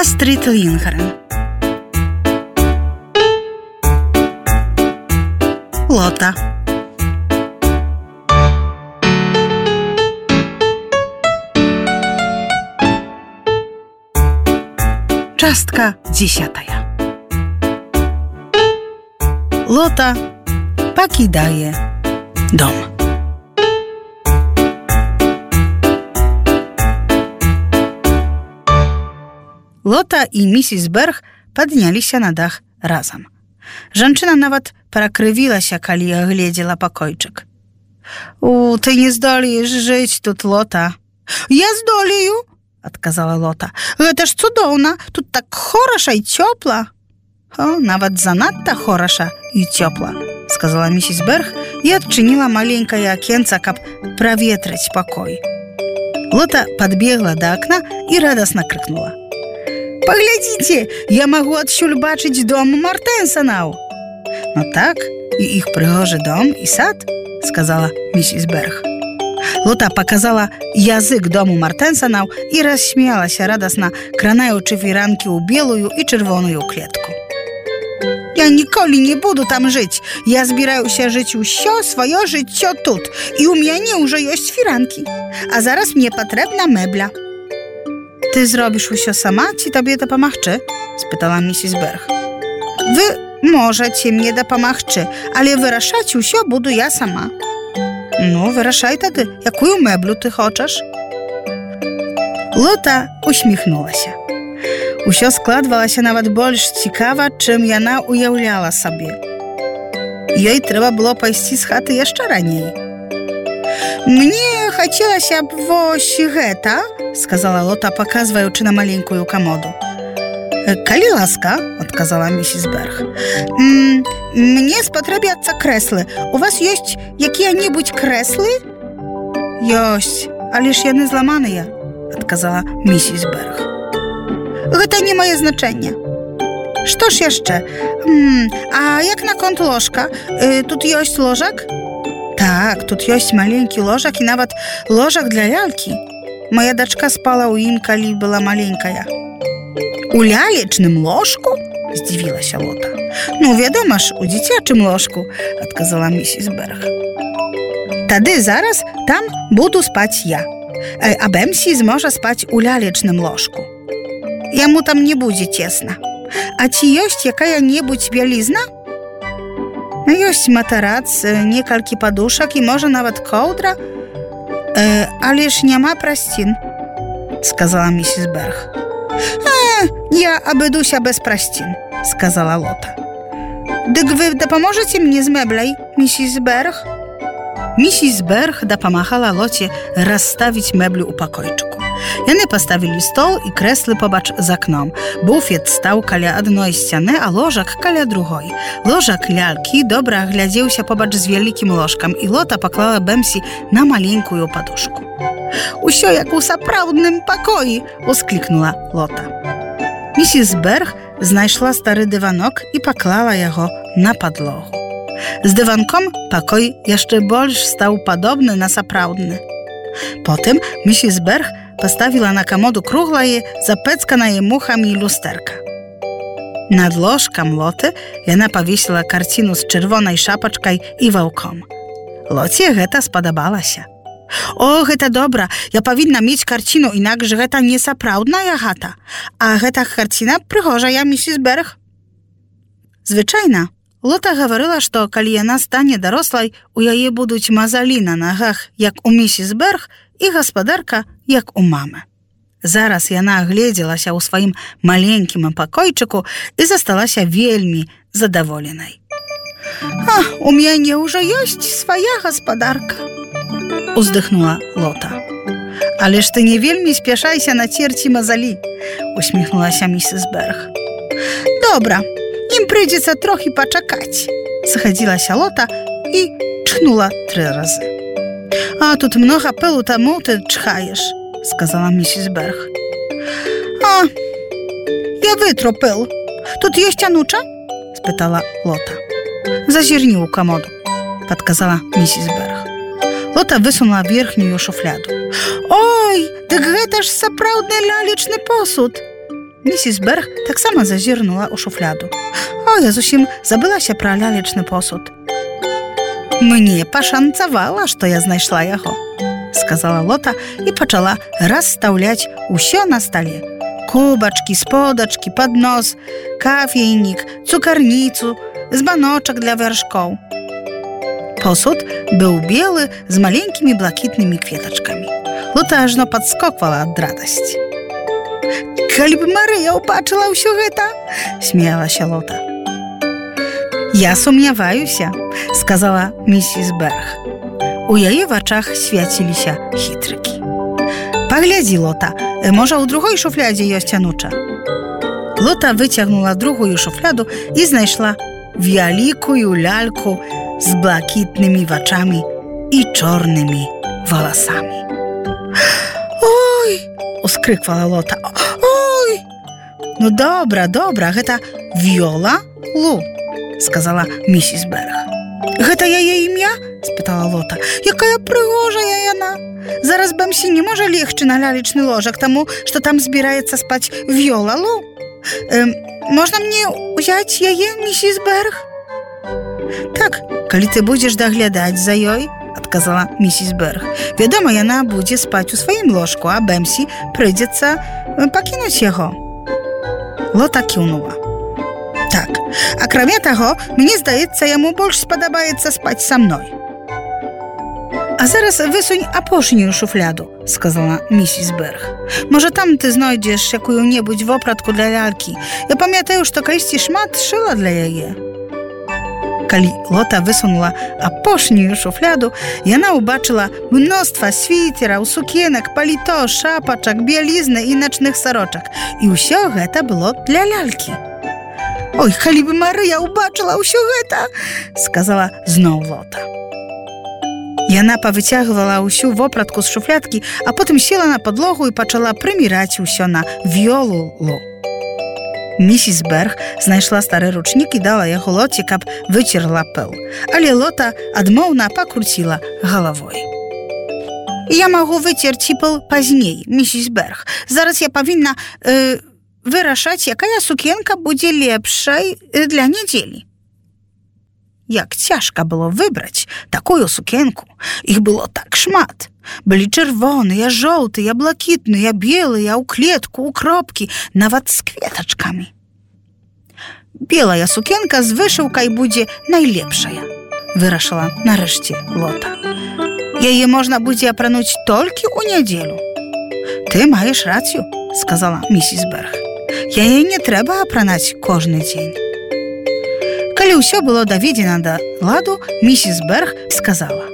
Astrid Lindgren. Lota. Частка 10. Lota покидає дом. Lota i Mrs. Berg падняліся на дах разам. Жанчына нават перакрывілася, калі гледзела пакойчык. Ты не здолееш жыць тут, Lota. Я здолею, адказала Lota. Гэта ж цудоўна, тут так хораша і цёпла. Нават занадта хораша і цёпла, сказала Mrs. Berg і адчыніла маленькае акенца, каб праветрыць пакой. Lota падбегла да акна і радасна крыкнула. Паглядзіце, я магу адсюль бачыць дом Мартенсанаў. Ну так, і іх прыгожы дом і сад, сказала Mrs. Berg. Lota паказала язык дому Мартенсанаў і рассмеялася радасна, кранаючы фіранкі ў белую і чырвоную клетку. Я ніколі не буду там жыць. Я збіраюся жыць усё сваё жыццё тут, і ў мяне ўжо ёсць фіранкі. А зараз мне патрэбна мэбля. Ты зробіш усё сама, ці табе дапамагчы? Спытала Mrs. Berg. Вы можаце мне дапамагчы, але вырашаць усё буду я сама. Ну, вырашай тады, якую мэблю ты хочаш? Lota усміхнулася. Усё складвалася нават больш цікава, чым яна уяўляла сабе. Ёй трэба было пайсці з хаты яшчэ раней. Мне хацелася б вось гэта, сказала Lota, паказваючы на маленькую камоду. Калі ласка, адказала Mrs. Berg. Мне спатрэбяцца крэслы. У вас ёсць якія-небудзь крэслы? Ёсць, але ж яны зламаныя, адказала Mrs. Berg. Гэта не мае значэнне. Што ж яшчэ? А як наконт ложка? Тут ёсць ложак? Так, тут ёсць маленькі ложак і нават ложак для лялькі. Моя дачка спала ў ім, калі была маленькая. У лялечным ложку? Здзівілася Lota. Ну, вядома ж, у дзіцячым ложку, адказала Mrs. Berg. Тады зараз там буду спаць я. А Бэмсі зможа спаць у лялечным ложку. Яму там не будзе цесна. А ці ёсць якая-небудзь бялізна? Ёсць матарац, некалькі падушак і можа нават коўдра. Але ж няма прасцін, сказала Mrs. Berg. Я абыдуся без прасцін, сказала Lota. Дык вы дапаможаце мне з мэбляй, Mrs. Berg? Mrs. Berg дапамагала Locie расставіць мэблю ў пакойчыку. Яны паставілі стол і крэслы побач з акном. Буфет стаў каля адной сцяны, а ложак каля другой. Ложак лялькі добра глядзеўся побач з вялікім ложкам, і Lota паклала Бэмсі на маленькую падушку. Усё як у сапраўдным пакоі, усклікнула Lota. Mrs. Berg знайшла стары дыванок і паклала яго на падлогу. З дыванком пакой яшчэ больш стаў падобны на сапраўдны. Потым Mrs. Berg паставіла на камоду круглае, запэцканае мухамі люстэрка. Над ложкам Loty яна павесіла карціну з чырвонай шапачкай і ваўком. Locie гэта спадабалася. О, гэта добра, я павінна мець карціну, інакш гэта не сапраўдная хата. А гэта карціна прыгожая, Mrs. Berg. Звычайна, Lota гаварыла, што калі яна стане дарослай, у яе будуць мазалі на нагах, як у Mrs. Berg, і гаспадарка, як у мамы. Зараз яна агледзелася ў сваім маленькім пакойчыку і засталася вельмі задаволенай. У мяне ўжо ёсць свая гаспадарка, уздыхнула Lota. Але ж ты не вельмі спяшайся нацерці мазалі, усміхнулася Mrs. Berg. Добра, ім прыйдзецца трохі пачакаць, згадзілася Lota і чхнула 3 разы. А тут многа пылу, таму ты чхаеш, сказала Mrs. Berg. Я вытру пыл. Тут ёсць ануча? Спытала Lota. Зазірні ў камоду, падказала Mrs. Berg. Lota высунула верхнюю шуфляду. Ой, дык гэта ж сапраўдны лялечны посуд. Миссис Берг так само зазирнула у шуфляду. «О, я зусім забылася пра лялечны посуд». «Мне пашанцавала, што я знайшла яго», — сказала Лота і пачала расстаўляць усё на стале. Кубачкі, сподачкі, паднос, кафейнік, цукарніцу, збаночак для вяршкоў. Посуд быў белы з маленькімі блакітнымі кветачкамі. Лота ажно падскоквала ад радасці. «Калі б Марыя ўбачыла ўсё гэта!» — смеялася Лота. «Я сумняваюся», — сказала миссис Берг. У яе вачах свяціліся хітрыкі. «Паглядзі, Лота, можа, у другой шуфлядзе ёсць ануча». Лота выцягнула другую шуфляду і знайшла вялікую ляльку з блакітнымі вачамі і чорнымі валасамі. «Ой!» — ускрыквала Лота. «Ой!» «Ну, добра, гэта Віола Лу», — сказала миссис Берг. «Гэта яе імя?» — спытала Лота. «Якая прыгожая яна! Зараз Бэмсі не можа легчы на лялечны ложак, таму, што там збіраецца спаць Віола Лу. Можна мне ўзяць яе, миссис Берг?» «Так, калі ты будзеш даглядаць за ёй», — адказала миссис Берг. «Вядома, яна будзе спаць у сваім ложку, а Бэмсі прыйдзецца пакінуць яго». Лота кіўнула. «Так, акрамя таго, мне здаецца, яму больш спадабаецца спаць са мной». «А зараз высунь апошнюю шуфляду», — сказала миссис Берг. «Можа, там ты знойдзеш якую-небудзь вопратку для лялькі. Я памятаю, што калісьці шмат шыла для яе». Калі Лота высунула апошнюю шуфляду, яна ўбачыла мноства свіцераў, сукенак, паліто, шапачак, бялізны і начных сарочак. І ўсё гэта было для лялькі. «Ой, калі бы Марыя ўбачыла ўсё гэта!» — сказала зноў Лота. Яна павыцягвала ўсю вопратку з шуфлядкі, а потым села на падлогу і пачала прыміраць усё на Віолу Лу. Миссис Берг знайшла стары ручнік і дала яго Лоце, каб выцерла пыл. Але Лота адмоўна пакруціла галавой. «Я магу выцерці пыл пазней, миссис Берг. Зараз я павінна вырашаць, якая сукенка будзе лепшай для нядзелі». Як цяжка было выбраць такую сукенку. Іх было так шмат. Былі чырвоныя, жоўтыя, блакітныя, белыя, у клетку, у кропкі, нават з кветачкамі. «Белая сукенка з вышыўкай будзе найлепшая», — вырашыла нарэшце Лота. «Яе можна будзе апрануць толькі ў нядзелю». «Ты маеш рацыю», — сказала миссис Берг. «Яе не трэба апранаць кожны дзень». Калі ўсё было даведзена да ладу, миссис Берг сказала: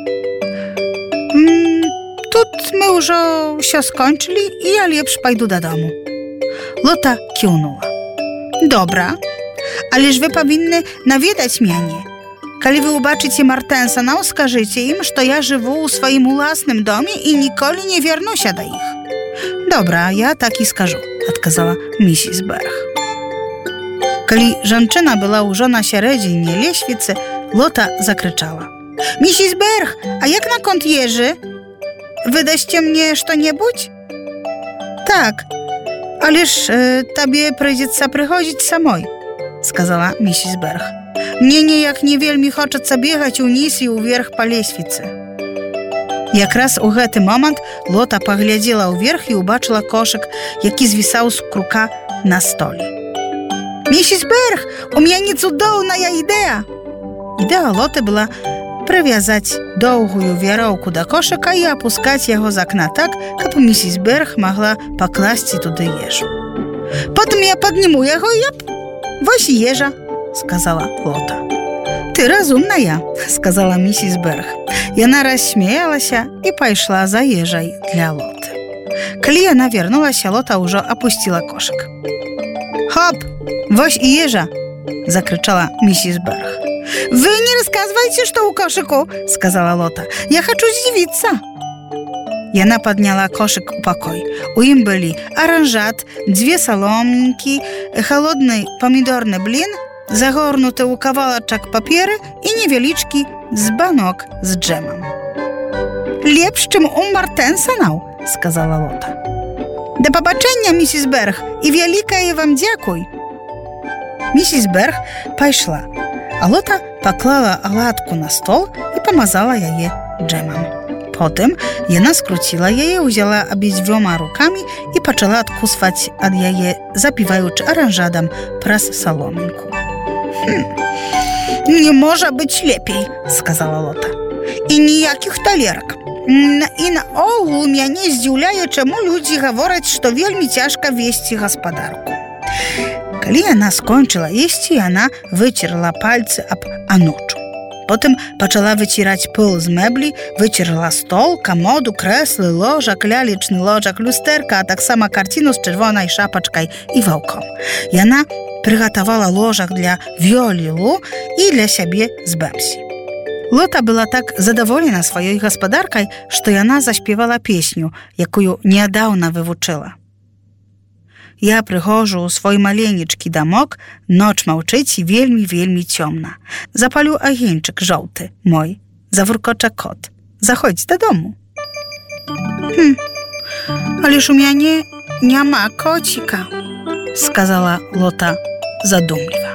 «Тут мы ўжо ўсё скончылі, і я лепш пайду дадому». Лота кіўнула. «Добра, але ж вы павінны наведаць мяне. Калі вы ўбачыце Мартэнсанаў, скажыце ім, што я жыву ў сваім уласным доме і ніколі не вернуся да іх». «Добра, я так і скажу», — адказала миссис Берг. Калі жанчына была ўжо на сярэдзіне лесвіцы, Лота закрычала: «Миссис Берг, а як наконт ежы? Вы дасце мне што-небудзь?» «Так, але ж табе прыйдзецца прыходзіць самой», — сказала миссис Берг. «Мне неяк не вельмі хочацца бегаць уніз і ўверх па лесвіцы». Якраз у гэты момант Лота паглядзела ўверх і ўбачыла кошык, які звісаў з крука на столі. «Миссис Берг, у мяне цудоўная ідэя!» Ідэя Лоты была прывязаць доўгую вяроўку да кошыка і апускаць яго з акна так, каб миссис Берг магла пакласці туды ежу. «Потым я падніму яго і вось ежа», — сказала Лота. «Ты разумная», — сказала миссис Берг. Яна рассмеялася і пайшла за ежай для Лоты. Калі яна вярнулася, Лота ўжо апусціла кошык. «Хоп! Вось і ежа!» — закрычала миссис Берг. «Вы не расказвайце, што ў кошыку!» — сказала Лота. «Я хачу здзівіцца!» Яна падняла кошык у пакой. У ім былі аранжат, 2 саломнікі, халодны памідорны блін, загорнуты ў кавалачак паперы і невялічкі збанок з джэмам. «Лепш, чым у Мартэнсанаў!» — сказала Лота. Да пабачэння, місіс Берг, і вялікае вам дзякуй. Місіс Берг пайшла, а Лота паклала аладку на стол і памазала яе джэмам. Потым яна скруціла яе, узяла абедзвёма рукамі і пачала адкусваць ад яе, запіваючы аранжадам праз саломінку. «Не можа быць лепей», — сказала Лота. «І ніякіх талерак. І наогул мяне здзіўляе, чаму людзі гавораць, што вельмі цяжка весці гаспадарку». Калі яна скончыла есці, яна выцерла пальцы аб анучу. Потым пачала выціраць пыл з мэблі, выцерла стол, камоду, крэслы, ложак, лялечны ложак, люстэрка, а таксама карціну з чырвонай шапачкай і ваўком. Яна прыгатавала ложак для Віолілу і для сябе з Бэмсі. Лота была так задаволена сваёй гаспадаркай, што яна заспевала песню, якую нядаўна вывучыла. Я прыгожу ў свой маленечкі дамок, ноч маўчыць вельмі цёмна. Запалю агеньчык жоўты мой, завуркоча кот. Заходзь дадому. Але ж у мяне няма коціка, сказала Лота задумліва.